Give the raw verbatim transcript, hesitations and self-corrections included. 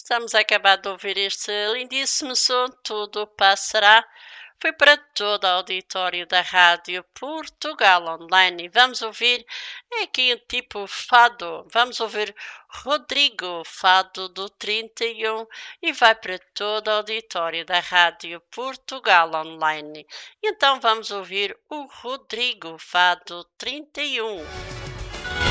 Estamos a acabar de ouvir este lindíssimo som, Tudo Passará. Foi para todo o auditório da Rádio Portugal Online. E vamos ouvir é aqui um tipo fado. Vamos ouvir Rodrigo, fado do trinta e um, e vai para todo o auditório da Rádio Portugal Online. Então vamos ouvir o Rodrigo, fado trinta e um.